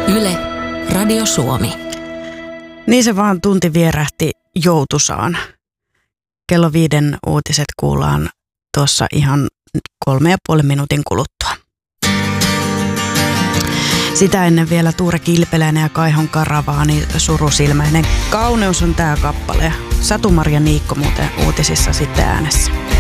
Yle, Radio Suomi. Niin se vaan tunti vierähti joutusaan. Kello 5 uutiset kuullaan tuossa ihan 3,5 minuutin kuluttua. Sitä ennen vielä Tuure Kilpeläinen ja Kaihon Karavaani, Surusilmäinen kauneus on tää kappale. Satu-Maria Niikko muuten uutisissa sitten äänessä.